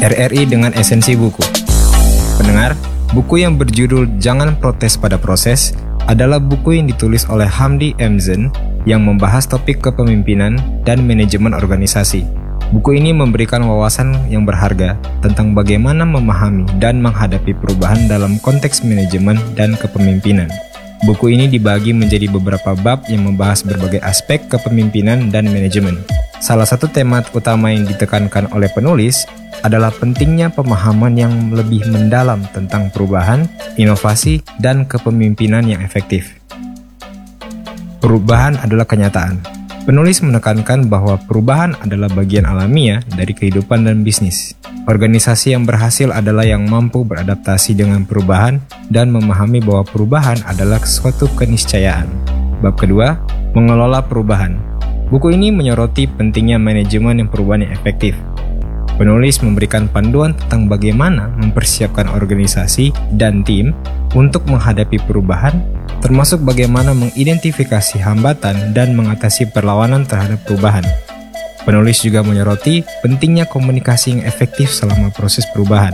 RRI dengan esensi buku. Pendengar, buku yang berjudul Jangan Protes Pada Proses adalah buku yang ditulis oleh Hamdi Emzen yang membahas topik kepemimpinan dan manajemen organisasi. Buku ini memberikan wawasan yang berharga tentang bagaimana memahami dan menghadapi perubahan dalam konteks manajemen dan kepemimpinan. Buku ini dibagi menjadi beberapa bab yang membahas berbagai aspek kepemimpinan dan manajemen. Salah satu tema utama yang ditekankan oleh penulis adalah pentingnya pemahaman yang lebih mendalam tentang perubahan, inovasi, dan kepemimpinan yang efektif. Perubahan adalah kenyataan. Penulis menekankan bahwa perubahan adalah bagian alamiah dari kehidupan dan bisnis. Organisasi yang berhasil adalah yang mampu beradaptasi dengan perubahan dan memahami bahwa perubahan adalah suatu keniscayaan. Bab kedua, mengelola perubahan. Buku ini menyoroti pentingnya manajemen yang perubahan yang efektif. Penulis memberikan panduan tentang bagaimana mempersiapkan organisasi dan tim untuk menghadapi perubahan, termasuk bagaimana mengidentifikasi hambatan dan mengatasi perlawanan terhadap perubahan. Penulis juga menyoroti pentingnya komunikasi yang efektif selama proses perubahan.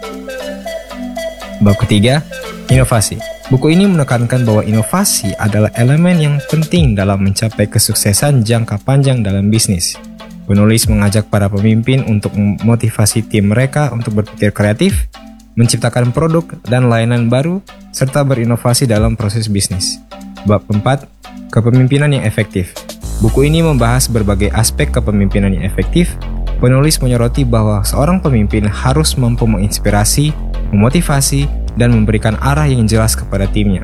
Bab ketiga, inovasi. Buku ini menekankan bahwa inovasi adalah elemen yang penting dalam mencapai kesuksesan jangka panjang dalam bisnis. Penulis mengajak para pemimpin untuk memotivasi tim mereka untuk berpikir kreatif, menciptakan produk dan layanan baru, serta berinovasi dalam proses bisnis. Bab 4, kepemimpinan yang efektif. Buku ini membahas berbagai aspek kepemimpinan yang efektif. Penulis menyoroti bahwa seorang pemimpin harus mampu menginspirasi, memotivasi, dan memberikan arah yang jelas kepada timnya.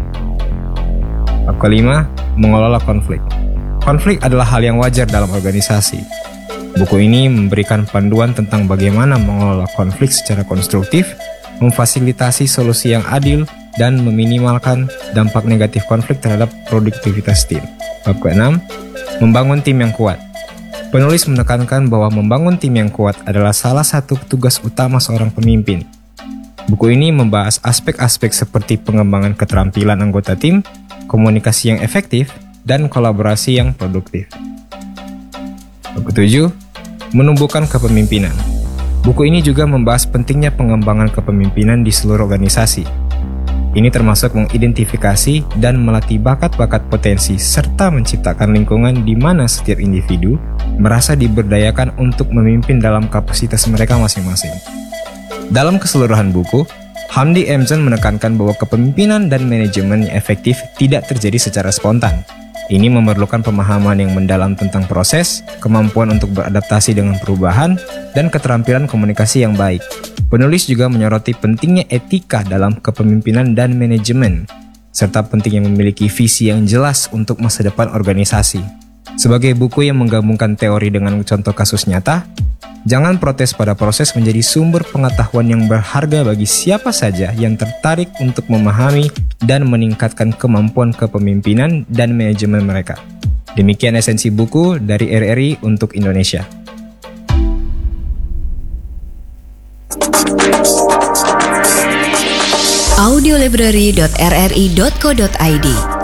Bab kelima, mengelola konflik. Konflik adalah hal yang wajar dalam organisasi. Buku ini memberikan panduan tentang bagaimana mengelola konflik secara konstruktif, memfasilitasi solusi yang adil, dan meminimalkan dampak negatif konflik terhadap produktivitas tim. Bab ke-6, membangun tim yang kuat. Penulis menekankan bahwa membangun tim yang kuat adalah salah satu tugas utama seorang pemimpin. Buku ini membahas aspek-aspek seperti pengembangan keterampilan anggota tim, komunikasi yang efektif, dan kolaborasi yang produktif. Bab ke-7, menumbuhkan kepemimpinan. Buku ini juga membahas pentingnya pengembangan kepemimpinan di seluruh organisasi. Ini termasuk mengidentifikasi dan melatih bakat-bakat potensi serta menciptakan lingkungan di mana setiap individu merasa diberdayakan untuk memimpin dalam kapasitas mereka masing-masing. Dalam keseluruhan buku, Hamdi Emzen menekankan bahwa kepemimpinan dan manajemen yang efektif tidak terjadi secara spontan. Ini memerlukan pemahaman yang mendalam tentang proses, kemampuan untuk beradaptasi dengan perubahan, dan keterampilan komunikasi yang baik. Penulis juga menyoroti pentingnya etika dalam kepemimpinan dan manajemen, serta pentingnya memiliki visi yang jelas untuk masa depan organisasi. Sebagai buku yang menggabungkan teori dengan contoh kasus nyata, Jangan Protes Pada Proses menjadi sumber pengetahuan yang berharga bagi siapa saja yang tertarik untuk memahami dan meningkatkan kemampuan kepemimpinan dan manajemen mereka. Demikian esensi buku dari RRI untuk Indonesia. audiolibrary.rri.co.id